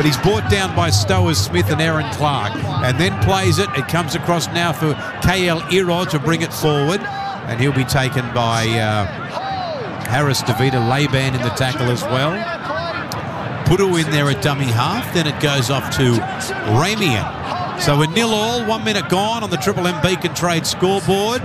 but he's brought down by Stowers Smith and Aaron Clark, and then plays it. It comes across now for KL Iro to bring it forward, and he'll be taken by Harris DeVita. Laban in the tackle as well. Puru in there at dummy half. Then it goes off to Ramian. So we're 0-0, 1 minute gone on the Triple M Beacon Trade scoreboard.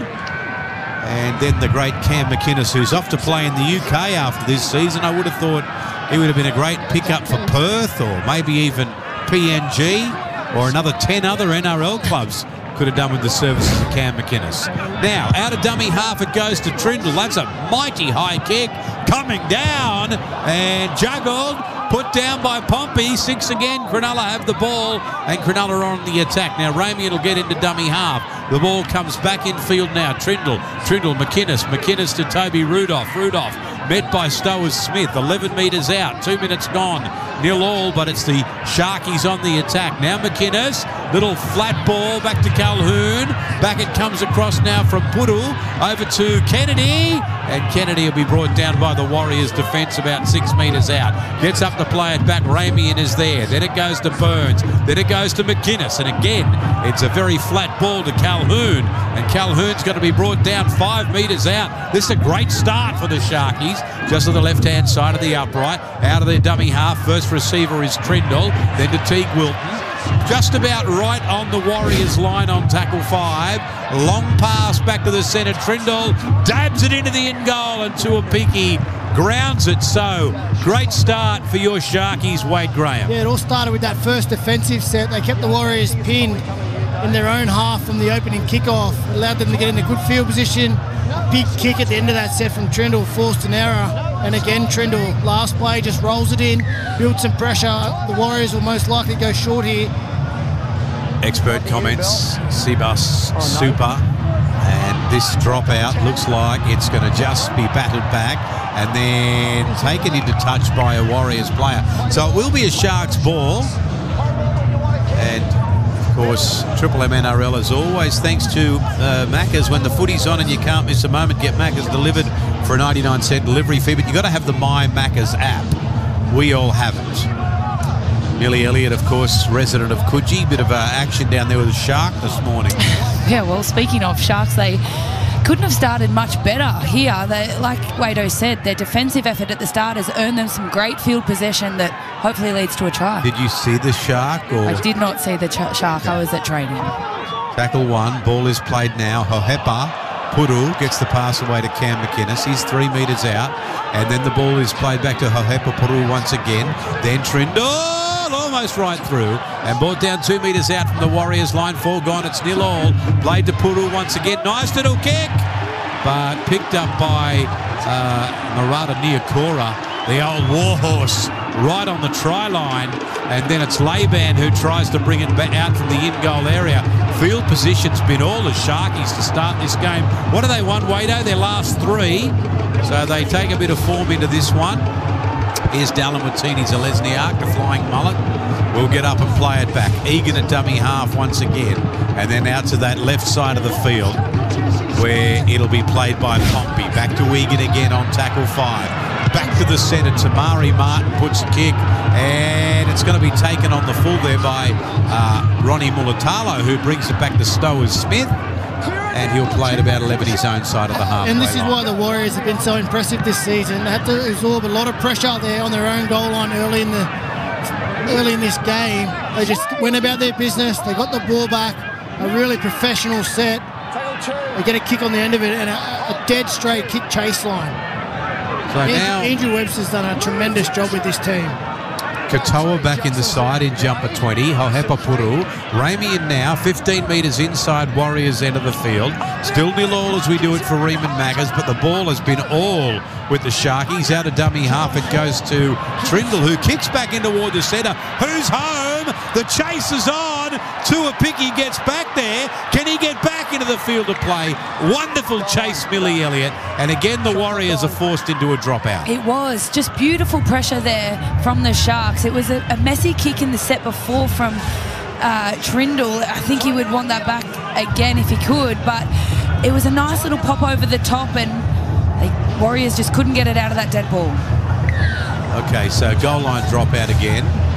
And then the great Cam McInnes, who's off to play in the UK after this season. I would have thought he would have been a great pickup for Perth, or maybe even PNG, or another 10 other NRL clubs could have done with the services of Cam McInnes. Now, out of dummy half it goes to Trindle. That's a mighty high kick coming down and juggled. Put down by Pompey. 6 again. Cronulla have the ball, and Cronulla on the attack. Now, Ramian will get into dummy half. The ball comes back in field now. Trindle, McInnes to Toby Rudolph. Rudolph met by Stowers Smith. 11 metres out. 2 minutes gone. 0-0, but it's the Sharkies on the attack. Now McInnes, little flat ball back to Calhoun. Back it comes across now from Puru over to Kennedy. And Kennedy will be brought down by the Warriors defence about 6 metres out. Gets up to play it back. Ramian is there. Then it goes to Burns. Then it goes to McInnes. And again, it's a very flat ball to Calhoun. And Calhoun's going to be brought down 5 metres out. This is a great start for the Sharkies. Just to the left-hand side of the upright. Out of their dummy half. First receiver is Trindle. Then to Teague Wilton. Just about right on the Warriors line on tackle 5. Long pass back to the centre. Trindle dabs it into the in goal, and Tuapiki grounds it. So great start for your Sharkies, Wade Graham. Yeah, it all started with that first defensive set. They kept the Warriors pinned in their own half from the opening kickoff. It allowed them to get in a good field position. A big kick at the end of that set from Trindle, forced an error. And again, Trindle, last play, just rolls it in, builds some pressure. The Warriors will most likely go short here. Expert comments, Seabus Super. And this dropout looks like it's going to just be batted back and then taken into touch by a Warriors player. So it will be a Sharks ball. And of course, Triple M NRL, as always, thanks to Macca's. When the footy's on and you can't miss a moment, get Macca's delivered for a 99-cent delivery fee. But you've got to have the My Macca's app. We all have it. Millie Elliott, of course, resident of Coogee. Bit of action down there with a shark this morning. Yeah, well, speaking of Sharks, they couldn't have started much better here. They, like Wado said, their defensive effort at the start has earned them some great field possession that hopefully leads to a try. Did you see the shark? Or? I did not see the shark. I was at training. Tackle 1. Ball is played now. Hohepa Puru gets the pass away to Cam McInnes. He's 3 metres out. And then the ball is played back to Hohepa Puru once again. Then Trindle almost right through and brought down 2 metres out from the Warriors line. 4 gone. It's 0-all. Played to Puru once again. Nice little kick, but picked up by Murata Niokora, the old warhorse, right on the try line. And then it's Laban who tries to bring it back out from the in-goal area. Field position's been all the Sharkies to start this game. What have they won, Wado? Their last 3. So they take a bit of form into this one. Here's Dallin Watini Zalesniak, the flying mullet. We'll get up and play it back. Egan at dummy half once again. And then out to that left side of the field where it'll be played by Pompey. Back to Egan again on tackle 5. Back to the centre. Tamari Martin puts a kick. And it's going to be taken on the full there by Ronnie Mulatalo, who brings it back to Stowers Smith. And he'll play it about 11 his own side of the halfway And this is line. why the Warriors have been so impressive this season. They had to absorb a lot of pressure there on their own goal line early in this game. They just went about their business. They got the ball back. A really professional set. They get a kick on the end of it and a dead straight kick chase line. So now Andrew Webster's done a tremendous job with this team. Katoa back in the side in jumper 20. Hohepa Puru. Ramian now 15 metres inside Warriors end of the field. Still 0-all as we do it for Riemann Maggers, but the ball has been all with the Sharkies. Out of dummy half it goes to Trindle, who kicks back in toward the centre. Who's home? The chase is on. Tuapiki gets back there. Can he get back into the field of play? Wonderful chase, Millie Elliott. And again, the Warriors are forced into a dropout. It was just beautiful pressure there from the Sharks. It was a messy kick in the set before from Trindle. I think he would want that back again if he could, but it was a nice little pop over the top, and the Warriors just couldn't get it out of that dead ball. Okay, so goal line dropout again.